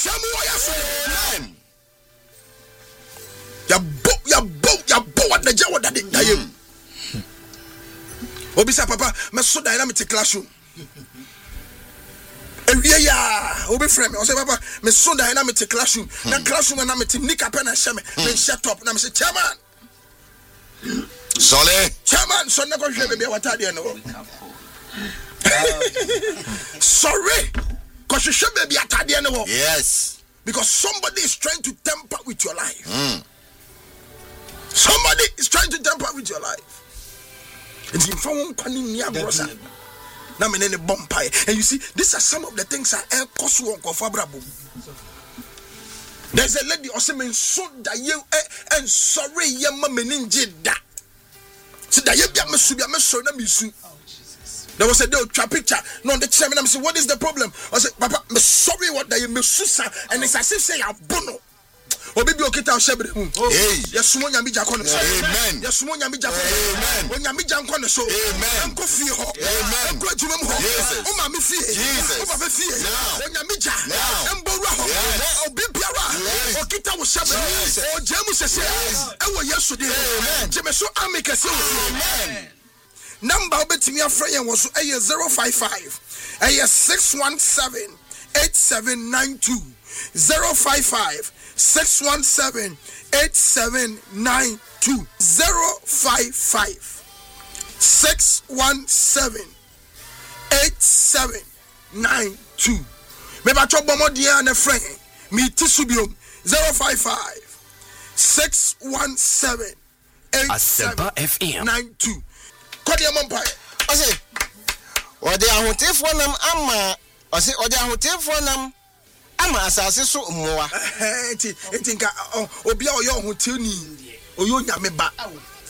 Shamu Amen. Ya bo what the jaw that it. Obisa papa, me so dynamic classroom. Yeah, obi friend me. I say papa, me so dynamic classroom. Na classroom na me nika pen and shame. Me shut up. Na me say chairman. Solid. Chairman, so na go hwe baby what ade no. Sorry. Cause you should be atade no. Yes. Because somebody is trying to tamper with your life. Somebody is trying to tamper with your life. And in phone brother. Now me nene bumpy. And you see, these are some of the things I cause one favorable. There's a lady also mean so that you and sorry yama meninje da. So that you be me so na me su. There was a day of picture. No, the chairman I say, what is the problem? I said, Papa, me sorry what that you me susa and it's as if say a bono. Obi bi okita oshebere hu. Yes mo nyame ja kono so. Amen. Yes mo nyame ja kono. Amen. O nyame ja kono so. Amen. Enko fie ho. Amen. Enko adwuma mu ho. O ma me fie. O ma me fie. O nyame ja. Embowra ho. Obi biara. Okita oshebere. O jemu sese. E wo Yesu de. Jeme so amikase wo. Amen. Number obetimi afra yen wo so 055 617 8792 055 617 8792 055 617 8792. Me ba chop bomo dia na friend me tisubium 055 617 8792. Kodi empire. I say, or they are hotel nam ama. I say, or they are hotel nam ama asase so moa. Enti nka obi a oyo hotel ni oyo nyame ba.